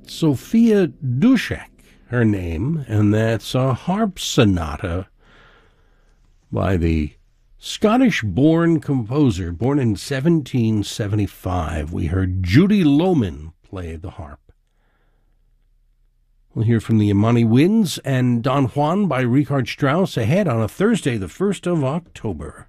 Sophia Duszek, her name, and that's a harp sonata by the Scottish-born composer, born in 1775. We heard Judy Lohman play the harp. We'll hear from the Imani Winds and Don Juan by Richard Strauss ahead on a Thursday, the 1st of October.